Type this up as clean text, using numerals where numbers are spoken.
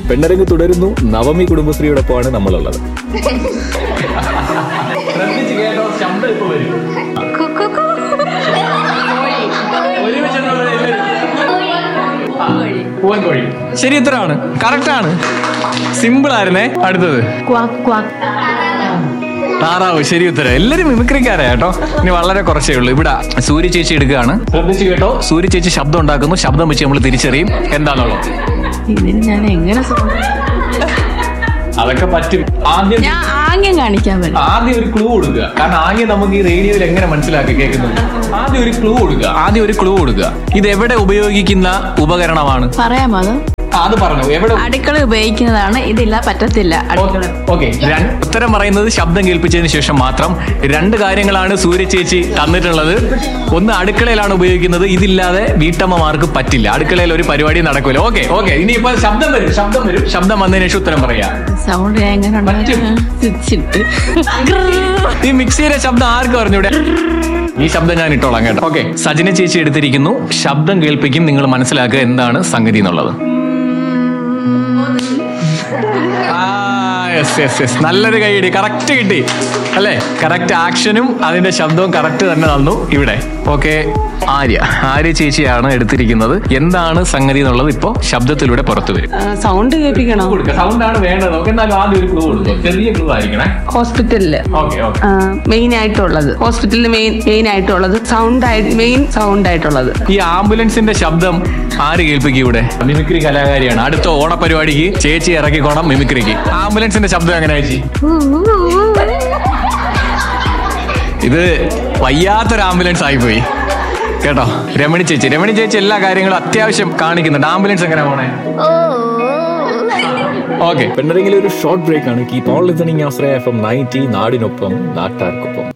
പെണ്ണരങ്ങ് തുടരുന്നു. നവമി കുടുംബശ്രീയോടൊപ്പമാണ് നമ്മളുള്ളത്. ശബ്ദം ഇപ്പൊ വരും. ശരി, ഉത്തരമാണ്. കറക്റ്റാണ്. സിമ്പിൾ ആയിരുന്നേ. അടുത്തത് താറാവ്. ശരി ഉത്തരം. എല്ലാരും മിമിക്രിക്കാരാ കേട്ടോ. ഇനി വളരെ കുറച്ചേ ഉള്ളൂ. ഇവിടെ സൂര്യ ചേച്ചി എടുക്കുകയാണ്. ശ്രദ്ധിച്ചു കേട്ടോ. സൂര്യ ചേച്ചി ശബ്ദം ഉണ്ടാക്കുന്നു. ശബ്ദം വെച്ച് നമ്മൾ തിരിച്ചറിയും എന്താണുള്ളത്. ഇതിന് ഞാൻ എങ്ങനെ അതൊക്കെ പറ്റും. ആംഗ്യം കാണിക്കാൻ പറ്റും. ആദ്യം ഒരു ക്ലൂ കൊടുക്കുക. കാരണം ആംഗ്യം നമുക്ക് ഈ റേഡിയോയിൽ എങ്ങനെ മനസ്സിലാക്കി കേൾക്കുന്നത്. ആദ്യം ഒരു ക്ലൂ കൊടുക്കുക. ഇത് എവിടെ ഉപയോഗിക്കുന്ന ഉപകരണമാണ്? പറയാമോ? അത് പറഞ്ഞു. എവിടെ? അടുക്കള ഉപയോഗിക്കുന്നതാണ്. ഇതില്ല, പറ്റത്തില്ല. ഓക്കെ. ഉത്തരം പറയുന്നത് ശബ്ദം കേൾപ്പിച്ചതിന് ശേഷം മാത്രം. 2 കാര്യങ്ങളാണ് സൂര്യ ചേച്ചി തന്നിട്ടുള്ളത്. ഒന്ന്, അടുക്കളയിലാണ് ഉപയോഗിക്കുന്നത്. ഇതില്ലാതെ വീട്ടമ്മമാർക്ക് പറ്റില്ല. അടുക്കളയിൽ ഒരു പരിപാടി നടക്കൂല. ഓക്കെ. ഇനിയിപ്പോ ശബ്ദം വരും. ശബ്ദം വന്നതിന് ശേഷം ഉത്തരം പറയാ. സൗണ്ട് ഈ മിക്സിയുടെ ശബ്ദം ആർക്ക് പറഞ്ഞൂടെ? ഈ ശബ്ദം ഞാൻ ഇട്ടോളാം കേട്ടോ. ഓക്കെ. സജിന ചേച്ചി എടുത്തിരിക്കുന്നു. ശബ്ദം കേൾപ്പിക്കും. നിങ്ങൾ മനസ്സിലാക്കുക എന്താണ് സംഗതി എന്നുള്ളത്. നല്ലൊരു കൈയടി. കറക്റ്റ് കിട്ടി അല്ലേ? കറക്റ്റ് ആക്ഷനും അതിന്റെ ശബ്ദവും കറക്റ്റ് തന്നെ തന്നു ഇവിടെ. ഓക്കെ. ആര്യ ചേച്ചിയാണ് എടുത്തിരിക്കുന്നത്. എന്താണ് സംഗതി എന്നുള്ളത് ഇപ്പോ ശബ്ദത്തിലൂടെ പുറത്തു വരും. സൗണ്ട് കേൾപ്പിക്കണം. സൗണ്ടാണ് വേണ്ടത്. എന്നാലും ആദ്യം ഒരു ക്ലൂ കൊടുക്കും. ചെറിയ ക്ലൂ ആയിരിക്കണേ. ഹോസ്പിറ്റലില് മെയിൻ ആയിട്ടുള്ളത്. ഹോസ്പിറ്റലിൽ മെയിൻ ആയിട്ടുള്ളത് മെയിൻ സൗണ്ട് ആയിട്ടുള്ളത്. ഈ ആംബുലൻസിന്റെ ശബ്ദം ആര് കേൾപ്പിക്കും ഇവിടെ? മിമിക്രി കലാകാരിയാണ്. അടുത്ത ഓണപരിപാടിക്ക് ചേച്ചി ഇറക്കിക്കോണം മിമിക്രിക്ക്. ആംബുലൻസിന്റെ ശബ്ദം എങ്ങനെ ചേച്ചി? ഇത് വയ്യാത്തൊരു ആംബുലൻസ് ആയിപ്പോയി കേട്ടോ. രമണി ചേച്ചി എല്ലാ കാര്യങ്ങളും അത്യാവശ്യം കാണിക്കുന്നുണ്ട്. ആംബുലൻസ് എങ്ങനെ പോണേ? ഓക്കെ. പെണ്ണരങ്ങിലെ ഒരു ഷോർട്ട് ബ്രേക്ക് ആണ്. Keep on listening Ashraya FM 90 നാടിനൊപ്പം നാട്ടാർക്കൊപ്പം.